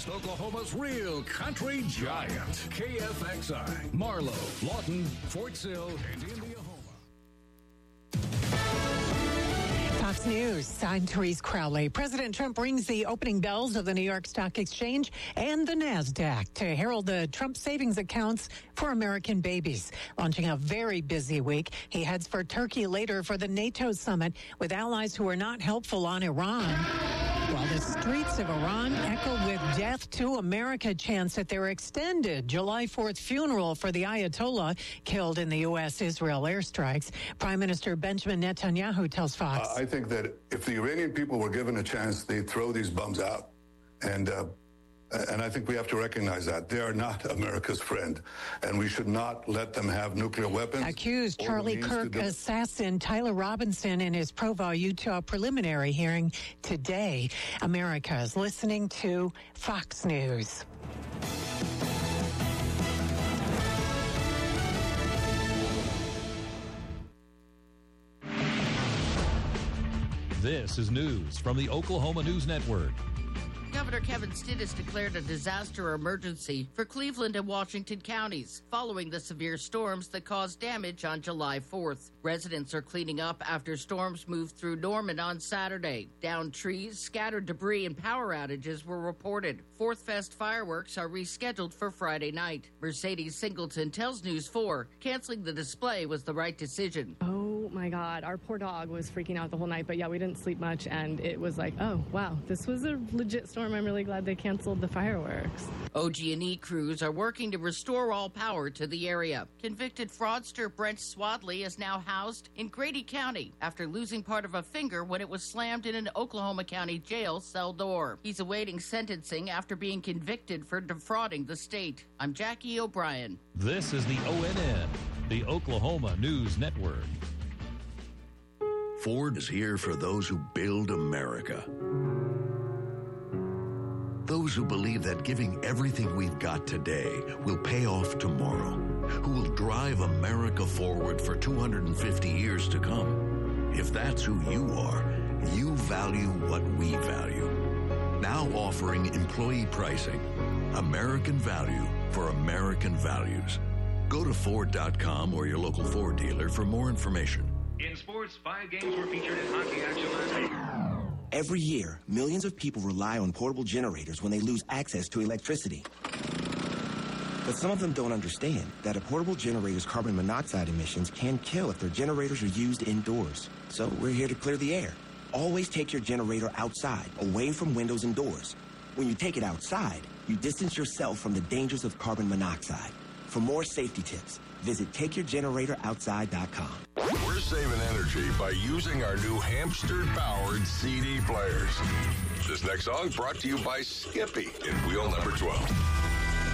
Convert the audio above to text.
West Oklahoma's real country giant. KFXI, Marlow, Lawton, Fort Sill, and Indiahoma. Fox News, I'm Therese Crowley. President Trump rings the opening bells of the New York Stock Exchange and the NASDAQ to herald the Trump savings accounts for American babies. Launching a very busy week, he heads for Turkey later for the NATO summit with allies who are not helpful on Iran. While the streets of Iran echo with death to America chants at their extended July 4th funeral for the Ayatollah killed in the U.S.-Israel airstrikes. Prime Minister Benjamin Netanyahu tells Fox. I think that if the Iranian people were given a chance, they'd throw these bums out. And I think we have to recognize that. They are not America's friend, and we should not let them have nuclear weapons. Accused Charlie Kirk assassin Tyler Robinson in his Provo, Utah preliminary hearing today. America is listening to Fox News. This is news from the Oklahoma News Network. Governor Kevin Stitt has declared a disaster emergency for Cleveland and Washington counties following the severe storms that caused damage on July 4th. Residents are cleaning up after storms moved through Norman on Saturday. Downed trees, scattered debris, and power outages were reported. Fourth Fest fireworks are rescheduled for Friday night. Mercedes Singleton tells News 4 canceling the display was the right decision. Oh my God, our poor dog was freaking out the whole night, but yeah, we didn't sleep much, and it was like, oh wow, this was a legit storm. I'm really glad they canceled the fireworks. OG&E crews are working to restore all power to the area. Convicted fraudster Brent Swadley is now housed in Grady County after losing part of a finger when it was slammed in an Oklahoma County jail cell door. He's awaiting sentencing after being convicted for defrauding the state. I'm Jackie O'Brien. This is the ONN, the Oklahoma News Network. Ford is here for those who build America. Those who believe that giving everything we've got today will pay off tomorrow, who will drive America forward for 250 years to come. If that's who you are, you value what we value. Now offering employee pricing, American value for American values. Go to Ford.com or your local Ford dealer for more information. In sports, 5 games were featured in hockey action last week. Every year, millions of people rely on portable generators when they lose access to electricity. But some of them don't understand that a portable generator's carbon monoxide emissions can kill if their generators are used indoors. So we're here to clear the air. Always take your generator outside, away from windows and doors. When you take it outside, you distance yourself from the dangers of carbon monoxide. For more safety tips, visit TakeYourGeneratorOutside.com. We're saving energy by using our new hamster-powered CD players. This next song brought to you by Skippy in wheel number 12.